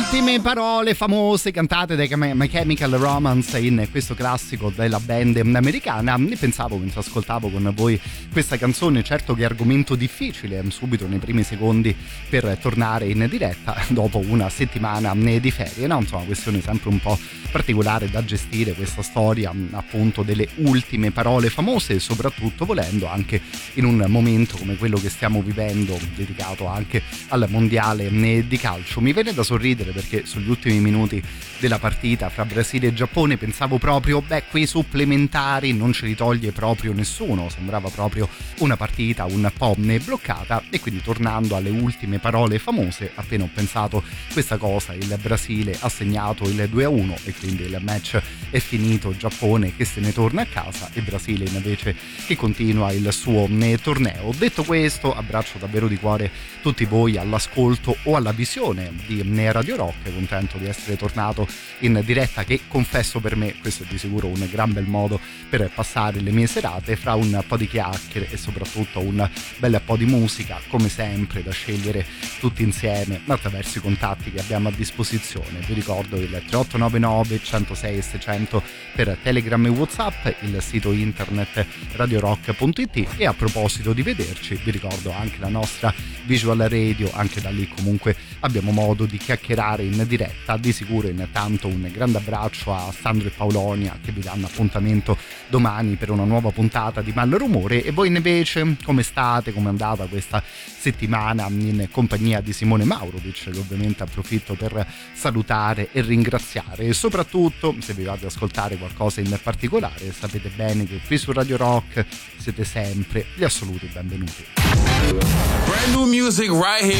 ultime parole famose cantate dai My Chemical Romance in questo classico della band americana. Ne pensavo mentre ascoltavo con voi questa canzone, certo che argomento difficile subito nei primi secondi per tornare in diretta dopo una settimana di ferie, no? Insomma, questione sempre un po' particolare da gestire, questa storia appunto delle ultime parole famose, e soprattutto volendo anche in un momento come quello che stiamo vivendo, dedicato anche al mondiale di calcio. Mi viene da sorridere perché sugli ultimi minuti della partita fra Brasile e Giappone pensavo proprio, quei supplementari non ce li toglie proprio nessuno, sembrava proprio una partita un po' bloccata, e quindi tornando alle ultime parole famose, appena ho pensato questa cosa, il Brasile ha segnato il 2-1 e quindi il match è finito, Giappone che se ne torna a casa e Brasile invece che continua il suo torneo. Detto questo, abbraccio davvero di cuore tutti voi all'ascolto o alla visione di Radio Rock, contento di essere tornato in diretta, che confesso per me questo è di sicuro un gran bel modo per passare le mie serate, fra un po' di chiacchiere e soprattutto un bel po' di musica, come sempre da scegliere tutti insieme attraverso i contatti che abbiamo a disposizione. Vi ricordo il 3899 106 e 600 per Telegram e WhatsApp, il sito internet radiorock.it, e a proposito di vederci vi ricordo anche la nostra Visual Radio, anche da lì comunque abbiamo modo di chiacchierare in diretta. Di sicuro intanto un grande abbraccio a Sandro e Paolonia che vi danno appuntamento domani per una nuova puntata di Malrumore. E voi invece come state? Come è andata questa settimana in compagnia di Simone Maurovic, che ovviamente approfitto per salutare e ringraziare, e soprattutto se vi va di ascoltare qualcosa in particolare sapete bene che qui su Radio Rock siete sempre gli assoluti benvenuti. Brand new music right here.